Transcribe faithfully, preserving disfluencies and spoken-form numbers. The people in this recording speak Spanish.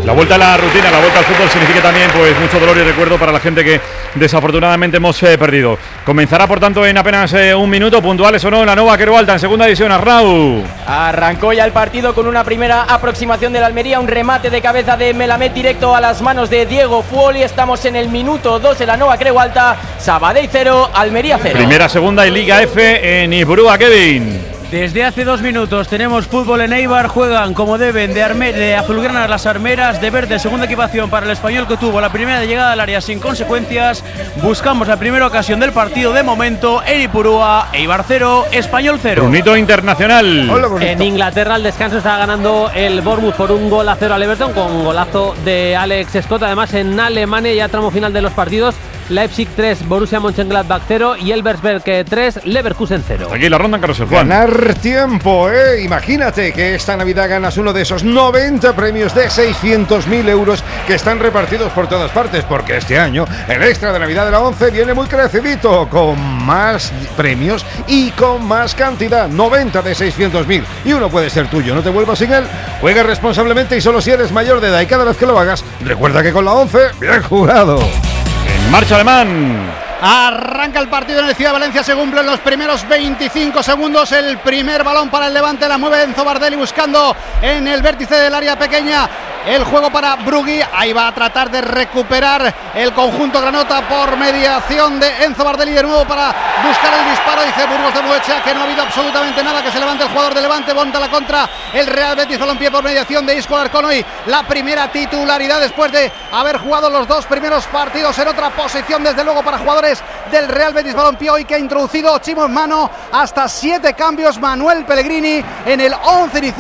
La vuelta a la rutina, la vuelta al fútbol significa también pues mucho dolor y recuerdo para la gente que desafortunadamente hemos eh, perdido. Comenzará por tanto en apenas eh, un minuto, puntuales o no, en la Nova Quero Alta en segunda división. Arnau. Arrancó ya el partido con una primera aproximación de la Almería, un remate de cabeza de Melamed directo a las manos de Diego Fuoli. Estamos en el minuto dos en la Nova Quero Alta. Sabadell cero, Almería cero. Primera, segunda y Liga F en Ipurúa, Kevin. Desde hace dos minutos tenemos fútbol en Eibar, juegan como deben de, arme, de azulgranas las armeras, de verde segunda equipación para el Español que tuvo la primera llegada al área sin consecuencias. Buscamos la primera ocasión del partido de momento en Ipurúa, Eibar cero, Español cero. Brunito Internacional. Hola, en Inglaterra al descanso está ganando el Bournemouth por un gol a cero al Everton con golazo de Alex Scott. Además en Alemania ya tramo final de los partidos. Leipzig tres, Borussia Mönchengladbach cero y Elversberg tres, Leverkusen cero. Aquí la ronda en Carlos Juan. Ganar tiempo, ¿eh? Imagínate que esta Navidad ganas uno de esos noventa premios de seiscientos mil euros que están repartidos por todas partes, porque este año el extra de Navidad de la once viene muy crecidito, con más premios y con más cantidad, noventa de seiscientos mil, y uno puede ser tuyo, no te vuelvas sin él. Juega responsablemente y solo si eres mayor de edad, y cada vez que lo hagas, recuerda que con la once, bien jugado. En marcha Alemán. Arranca el partido en el Ciudad de Valencia, se cumplen los primeros veinticinco segundos, el primer balón para el Levante, la mueve Enzo Bardelli buscando en el vértice del área pequeña el juego para Brugui, ahí va a tratar de recuperar el conjunto granota por mediación de Enzo Bardelli de nuevo para buscar el disparo, dice Burgos de Muecha que no ha habido absolutamente nada, que se levante el jugador de Levante, monta la contra el Real Betis Balompié por mediación de Isco Alarcón, hoy la primera titularidad después de haber jugado los dos primeros partidos en otra posición, desde luego para jugadores del Real Betis Balompié, hoy que ha introducido Chimo en mano hasta siete cambios Manuel Pellegrini en el once inicial.